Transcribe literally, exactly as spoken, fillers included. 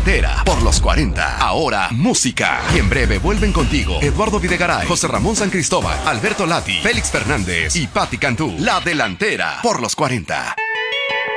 delantera por los cuarenta. Ahora, música. Y en breve vuelven contigo Eduardo Videgaray, José Ramón San Cristóbal, Alberto Lati, Félix Fernández y Patti Cantú. La delantera por los cuarenta.